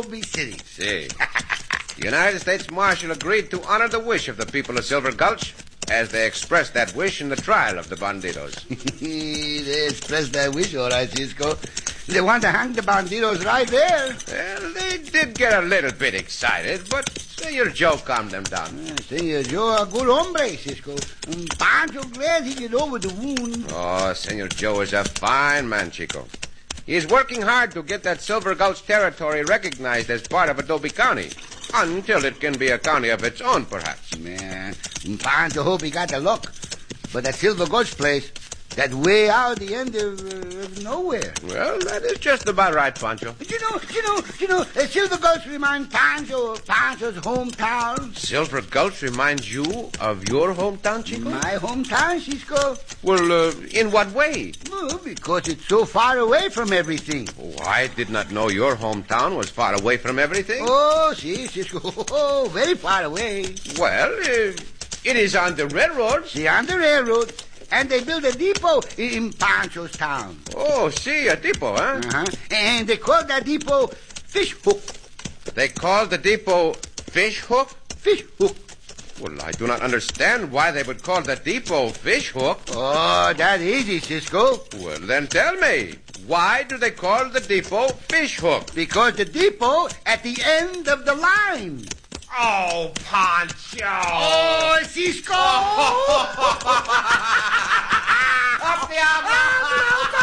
Adobe City. See. The United States Marshal agreed to honor the wish of the people of Silver Gulch as they expressed that wish in the trial of the bandidos. They expressed that wish, all right, Cisco. They want to hang the bandidos right there. Well, they did get a little bit excited, but Senor Joe calmed them down. Senor Joe, a good hombre, Cisco. Pancho glad he get over the wound. Oh, Senor Joe is a fine man, Chico. He is working hard to get that Silver Gulch territory recognized as part of Adobe County. Until it can be a county of its own, perhaps. Man, Pancho hope he got the luck. But that Silver Gulch place, that way out the end of nowhere. Well, that is just about right, Pancho. But you know, Silver Gulch reminds Pancho's hometown. Silver Gulch reminds you of your hometown, Chico? My hometown, Cisco. Well, in what way? Well, because it's so far away from everything. Oh, I did not know your hometown was far away from everything. Oh, see, Cisco. Oh, very far away. Well, it is on the railroad. See, on the railroad. And they built a depot in Pancho's town. Oh, see, a depot, huh? Uh-huh. And they called that depot Fish Hook. They called the depot Fish Hook? Fish Hook. Well, I do not understand why they would call the depot Fish Hook. Oh, that's easy, Cisco. Well, then tell me, why do they call the depot Fish Hook? Because the depot at the end of the line. Oh, Pancho! Oh, Cisco! Up the